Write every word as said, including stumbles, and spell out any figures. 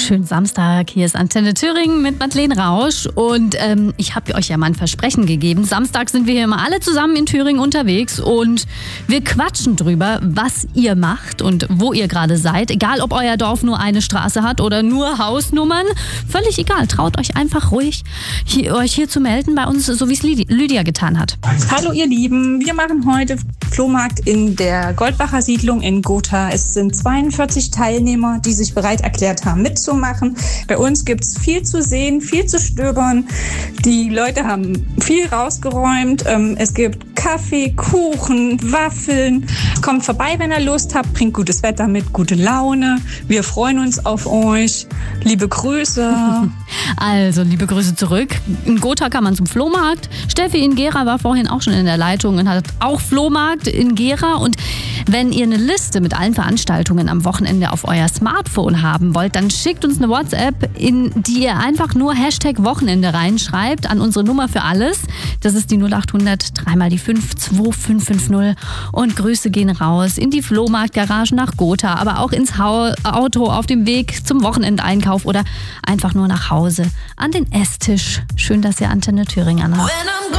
Schönen Samstag, hier ist Antenne Thüringen mit Madeleine Rausch und ähm, ich habe euch ja mal ein Versprechen gegeben. Samstag sind wir hier immer alle zusammen in Thüringen unterwegs und wir quatschen drüber, was ihr macht und wo ihr gerade seid. Egal, ob euer Dorf nur eine Straße hat oder nur Hausnummern, völlig egal. Traut euch einfach ruhig, hier, euch hier zu melden bei uns, so wie es Lydia getan hat. Hallo ihr Lieben, wir machen heute Flohmarkt in der Goldbacher Siedlung in Gotha. Es sind zweiundvierzig Teilnehmer, die sich bereit erklärt haben, mitzumachen. Bei uns gibt es viel zu sehen, viel zu stöbern. Die Leute haben viel rausgeräumt. Es gibt Kaffee, Kuchen, Waffeln. Kommt vorbei, wenn ihr Lust habt. Bringt gutes Wetter mit, gute Laune. Wir freuen uns auf euch. Liebe Grüße. Also, liebe Grüße zurück. In Gotha kann man zum Flohmarkt. Steffi in Gera war vorhin auch schon in der Leitung und hat auch Flohmarkt in Gera. Und wenn ihr eine Liste mit allen Veranstaltungen am Wochenende auf euer Smartphone haben wollt, dann schickt uns eine WhatsApp, in die ihr einfach nur Hashtag Wochenende reinschreibt an unsere Nummer für alles. Das ist die null acht hundert, dreimal die fünf, zwei fünf fünf null. Und Grüße gehen raus in die Flohmarktgarage nach Gotha, aber auch ins Auto auf dem Weg zum Wochenendeinkauf oder einfach nur nach Hause an den Esstisch. Schön, dass ihr Antenne Thüringen anhabt.